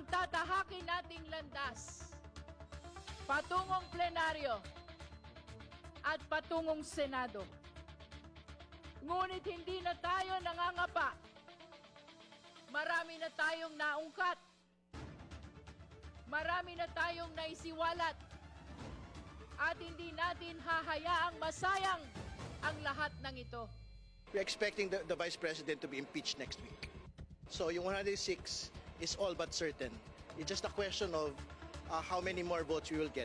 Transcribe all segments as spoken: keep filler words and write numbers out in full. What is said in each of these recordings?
ang tatahakin nating landas patungong plenaryo at patungong Senado. Ngunit hindi na tayo nangangapa. Marami na tayong naungkat. Marami na tayong naisiwalat. At hindi natin hahayaang masayang ang lahat ng ito. We're expecting the, the Vice President to be impeached next week. So yung one hundred six is all but certain. It's just a question of uh, how many more votes we will get.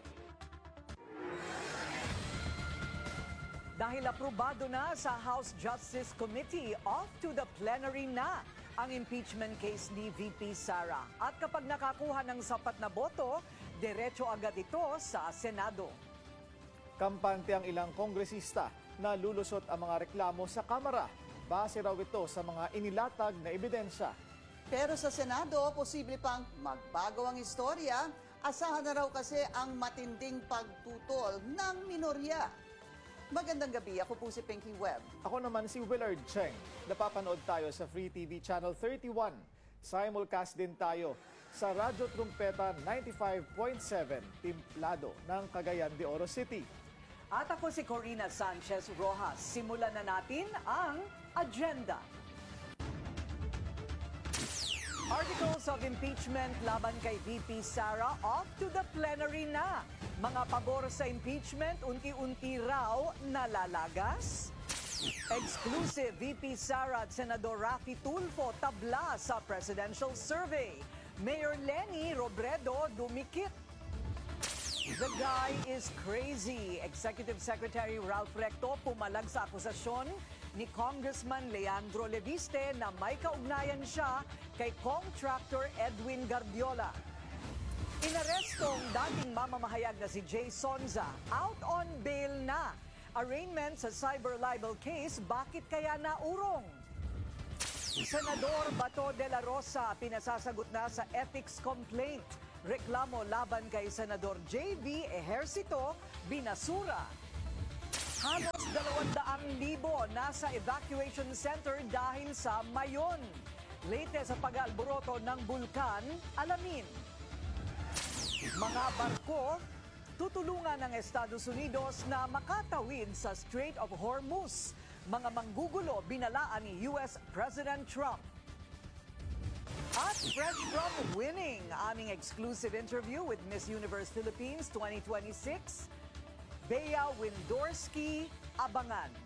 Dahil aprobado na sa House Justice Committee, off to the plenary na ang impeachment case ni V P Sara. At kapag nakakuha ng sapat na boto, diretso agad ito sa Senado. Kampante ang ilang kongresista na lulusot ang mga reklamo sa Kamara. Base raw ito sa mga inilatag na ebidensya. Pero sa Senado, posible pang magbago ang istorya. Asahan na raw kasi ang matinding pagtutol ng minorya. Magandang gabi, ako po si Pinky Webb. Ako naman si Willard Cheng. Napapanood tayo sa Free T V Channel thirty-one. Simulcast din tayo sa Radyo Trumpeta ninety-five point seven, Timplado ng Cagayan de Oro City. At ako si Corina Sanchez Rojas. Simulan na natin ang agenda. Articles of impeachment laban kay V P Sara off to the plenary na. Mga pabor sa impeachment unti-unti raw nalalagas. Exclusive, V P Sara at Senador Raffy Tulfo tabla sa presidential survey. Mayor Leni Robredo dumikit. The guy is crazy. Executive Secretary Ralph Recto pumalag sa akusasyon ni Congressman Leandro Leviste na may kaugnayan siya kay contractor Edwin Gardiola. Inarestong dating mamamahayag na si Jay Sonza. Out on bail na. Arraignment sa cyber libel case, bakit kaya naurong? Senador Bato de la Rosa pinasasagot na sa ethics complaint. Reklamo laban kay Senador J V Ejercito Binasura. Halos dalawang libo nasa evacuation center dahil sa Mayon. Late sa pag-alboroto ng bulkan, alamin. Mga barko, tutulungan ng Estados Unidos na makatawid sa Strait of Hormuz. Mga manggugulo binalaan ni U S President Trump. At fresh from winning, aming exclusive interview with Miss Universe Philippines twenty twenty-six, Bea Windorski, abangan.